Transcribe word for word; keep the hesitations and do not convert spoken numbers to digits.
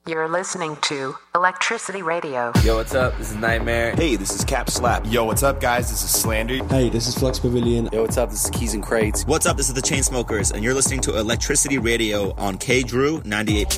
You're listening to Electricity Radio. Yo, what's up? This is Nightmare. Hey, this is Cap Slap. Yo, what's up, guys? This is Slander. Hey, this is Flux Pavilion. Yo, what's up? This is Keys and Crates. What's up? This is the Chainsmokers, and you're listening to Electricity Radio on K Drew ninety-eight point